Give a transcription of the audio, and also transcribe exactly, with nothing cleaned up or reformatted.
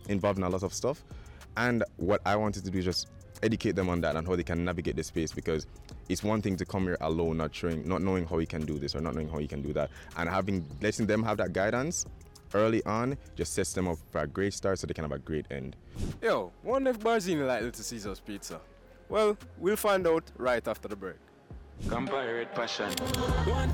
involved in a lot of stuff. And what I wanted to do is just educate them on that and how they can navigate the space, because it's one thing to come here alone, not showing, not knowing how you can do this or not knowing how you can do that, and having letting them have that guidance early on just sets them up for a great start so they can have a great end. Yo, wonder if Barzini like Little Caesars pizza? Well, we'll find out right after the break. Compare it passion. One